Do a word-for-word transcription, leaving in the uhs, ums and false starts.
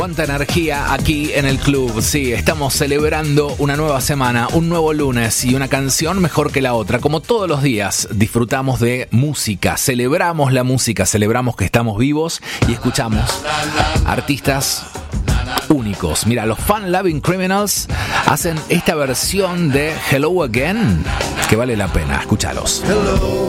Cuánta energía aquí en el club. Sí, estamos celebrando una nueva semana, un nuevo lunes y una canción mejor que la otra. Como todos los días, disfrutamos de música, celebramos la música, celebramos que estamos vivos y escuchamos artistas únicos. Mira, los Fun Loving Criminals hacen esta versión de Hello Again que vale la pena. Escúchalos. Hello